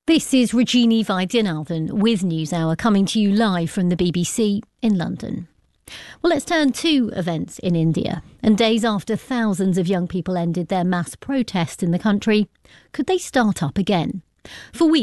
This is Regina Vaidyanathan with NewsHour, coming to you live from the BBC in London. Well, let's turn to events in India. And days after thousands of young people ended their mass protest in the country, could they start up again? For weeks,